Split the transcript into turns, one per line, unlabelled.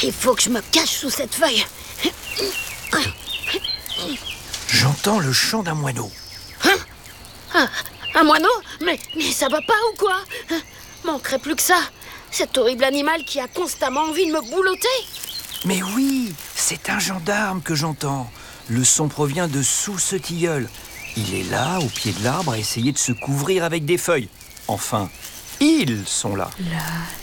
Il faut que je me cache sous cette feuille.
J'entends le chant d'un moineau.
Un moineau? Mais ça va pas ou quoi? Manquerait plus que ça. Cet horrible animal qui a constamment envie de me boulotter.
Mais oui, c'est un gendarme que j'entends. Le son provient de sous ce tilleul. Il est là, au pied de l'arbre, à essayer de se couvrir avec des feuilles. Enfin, ils sont là.
La